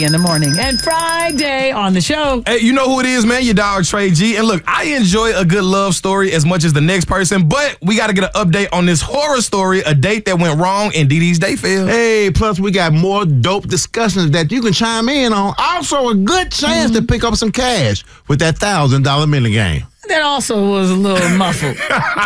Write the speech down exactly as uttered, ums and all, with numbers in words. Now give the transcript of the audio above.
in the morning and Friday on the show. Hey, you know who it is, man? Your dog, Trey G. And look, I enjoy a good love story as much as the next person, but we got to get an update on this horror story, a date that went wrong in Dee Dee's Dayfield. Hey, plus we got more dope discussions that you can chime in on. Also, a good chance mm-hmm. to pick up some cash with that one thousand dollar mini game. That also was a little muffled.